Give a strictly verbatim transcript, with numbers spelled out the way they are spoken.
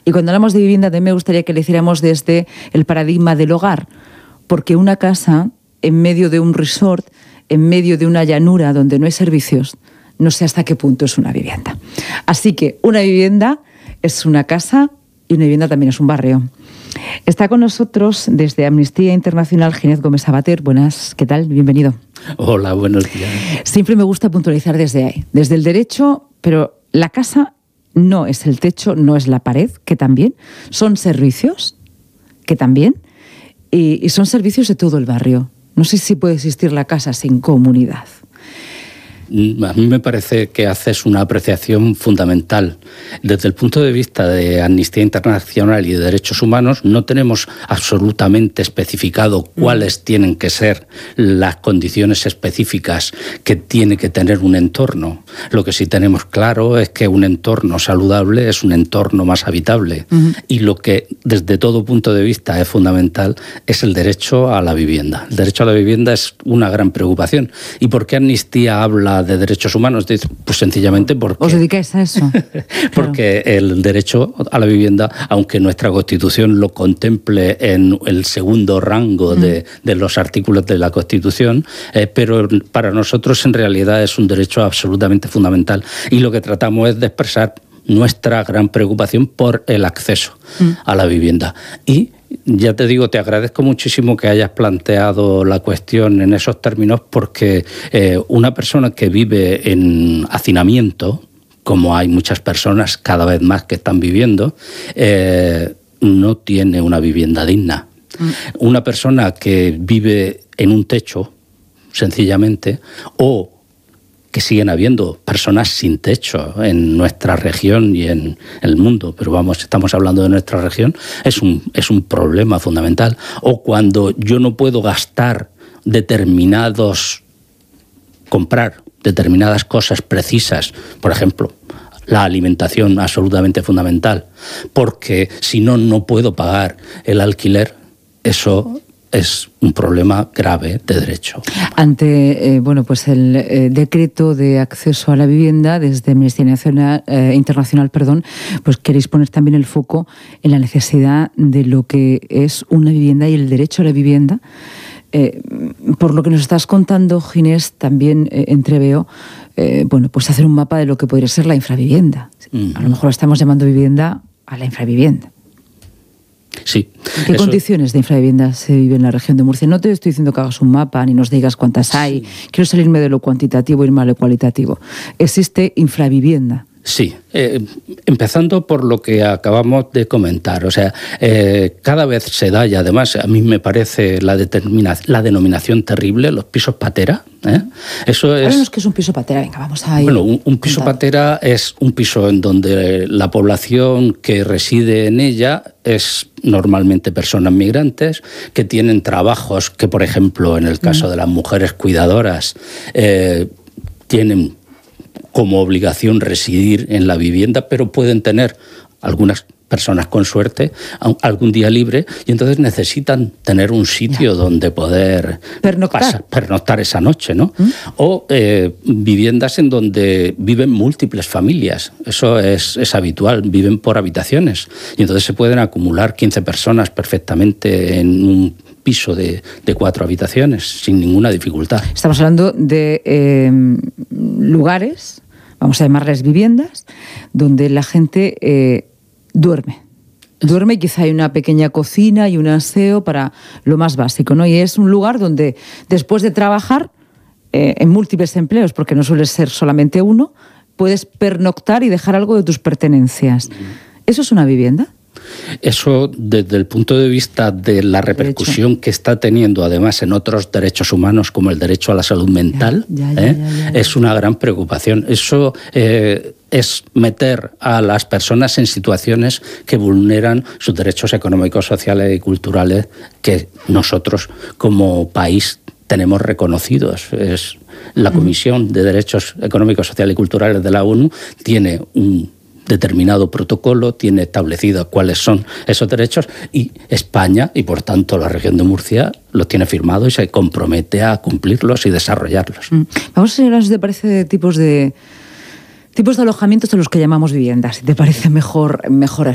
Y cuando hablamos de vivienda, también me gustaría que le hiciéramos desde el paradigma del hogar, porque una casa en medio de un resort, en medio de una llanura donde no hay servicios, no sé hasta qué punto es una vivienda. Así que una vivienda es una casa y una vivienda también es un barrio. Está con nosotros desde Amnistía Internacional Ginés Gómez Sabater. Buenas, ¿qué tal? Bienvenido. Hola, buenos días. Siempre me gusta puntualizar desde ahí, desde el derecho, pero la casa no es el techo, no es la pared, que también, son servicios, que también, y, y son servicios de todo el barrio. No sé si puede existir la casa sin comunidad. A mí me parece que haces una apreciación fundamental. Desde el punto de vista de Amnistía Internacional y de Derechos Humanos, no tenemos absolutamente especificado cuáles tienen que ser las condiciones específicas que tiene que tener un entorno. Lo que sí tenemos claro es que un entorno saludable es un entorno más habitable. Uh-huh. Y lo que desde todo punto de vista es fundamental es el derecho a la vivienda. El derecho a la vivienda es una gran preocupación. ¿Y por qué Amnistía habla de derechos humanos? Pues sencillamente porque... ¿Os dedicáis a eso? Porque claro. El derecho a la vivienda, aunque nuestra Constitución lo contemple en el segundo rango mm. de, de los artículos de la Constitución, eh, pero para nosotros en realidad es un derecho absolutamente fundamental. Y lo que tratamos es de expresar nuestra gran preocupación por el acceso mm. a la vivienda. Y ya te digo, te agradezco muchísimo que hayas planteado la cuestión en esos términos, porque eh, una persona que vive en hacinamiento, como hay muchas personas cada vez más que están viviendo, eh, no tiene una vivienda digna. Mm. Una persona que vive en un techo, sencillamente, o que siguen habiendo personas sin techo en nuestra región y en el mundo, pero vamos, estamos hablando de nuestra región, es un, es un problema fundamental. O cuando yo no puedo gastar determinados, comprar determinadas cosas precisas, por ejemplo, la alimentación absolutamente fundamental, porque si no, no puedo pagar el alquiler, eso es un problema grave de derecho. Ante eh, bueno, pues el eh, decreto de acceso a la vivienda desde Amnistía Nacional, eh, Internacional, perdón, pues queréis poner también el foco en la necesidad de lo que es una vivienda y el derecho a la vivienda. Eh, por lo que nos estás contando, Ginés, también eh, entreveo, eh, bueno, pues hacer un mapa de lo que podría ser la infravivienda. Mm. A lo mejor estamos llamando vivienda a la infravivienda. Sí. ¿En qué eso... condiciones de infravivienda se vive en la región de Murcia? No te estoy diciendo que hagas un mapa ni nos digas cuántas hay. Sí. Quiero salirme de lo cuantitativo y irme a lo cualitativo. ¿Existe infravivienda? Sí, eh, empezando por lo que acabamos de comentar. O sea, eh, cada vez se da, y además a mí me parece la, determina, la denominación terrible, los pisos patera. ¿eh? Eso es... Háblanos qué es un piso patera, venga, vamos a ir. Bueno, un, un piso patera es un piso en donde la población que reside en ella es normalmente personas migrantes que tienen trabajos que, por ejemplo, en el caso mm. de las mujeres cuidadoras, eh, tienen como obligación residir en la vivienda, pero pueden tener algunas personas con suerte algún día libre y entonces necesitan tener un sitio ya. donde poder pernoctar, pasar, pernoctar esa noche, ¿no? ¿Mm? O eh, viviendas en donde viven múltiples familias. Eso es, es habitual, viven por habitaciones y entonces se pueden acumular quince personas perfectamente en un piso de, de cuatro habitaciones sin ninguna dificultad. Estamos hablando de eh, lugares, vamos a llamarles viviendas, donde la gente eh, duerme. Duerme y quizá hay una pequeña cocina y un aseo para lo más básico, ¿no? Y es un lugar donde después de trabajar eh, en múltiples empleos, porque no suele ser solamente uno, puedes pernoctar y dejar algo de tus pertenencias. ¿Eso es una vivienda? Eso, desde el punto de vista de la repercusión derecho. que está teniendo además en otros derechos humanos como el derecho a la salud mental, ya, ya, ya, ¿eh? ya, ya, ya. es una gran preocupación. Eso eh, es meter a las personas en situaciones que vulneran sus derechos económicos, sociales y culturales que nosotros como país tenemos reconocidos. Es la Comisión de Derechos Económicos, Sociales y Culturales de la ONU tiene un determinado protocolo, tiene establecido cuáles son esos derechos y España, y por tanto la región de Murcia, los tiene firmados y se compromete a cumplirlos y desarrollarlos. Mm. Vamos a hablar, si te parece, de tipos de, tipos de alojamientos de los que llamamos viviendas, si te parece mejor, mejor